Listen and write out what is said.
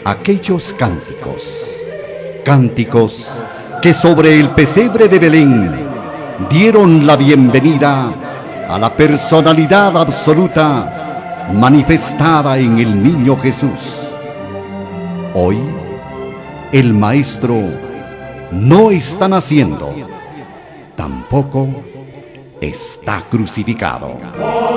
aquellos cánticos que sobre el pesebre de Belén dieron la bienvenida a la personalidad absoluta manifestada en el niño Jesús. Hoy, el Maestro no está naciendo, tampoco está crucificado.